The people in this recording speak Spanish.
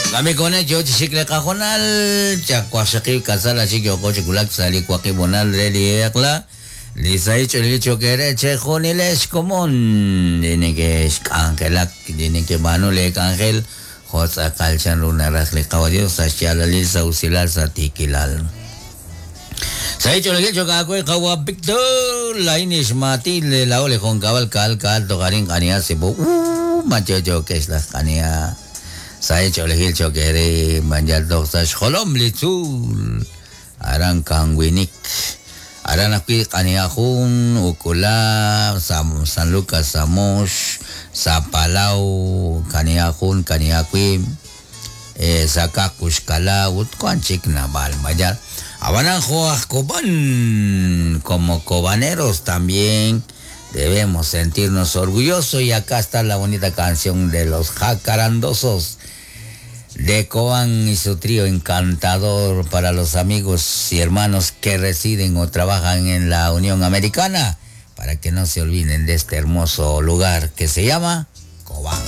Kami ko na jo chisikle kahonal chakwasaki kasala chikyo ko chikulak sali kwaki bonal reli yakla lisai choli chokere chejoniles komon dine que angelak dine que manule angel Jota kalchan lunaras le kawadio sa sialalil sa usilal sa tikilal. Sa hecho le choca ko kawabik do lainis mati le laole con cabal kal to garin kania sebo macho que es las kania. Sa hecho le chokere manjal do sa sholom litul aran kangwinik aran aki kania hun ukula San Lucas Samos sa Palau kaniakun kaniakwim sa Kakuskala utkuanchik na balmayal abanan joas coban como cobaneros también debemos sentirnos orgullosos y acá está la bonita canción de los jacarandosos de Cobán y su trío encantador para los amigos y hermanos que residen o trabajan en la Unión Americana, para que no se olviden de este hermoso lugar que se llama Cobán.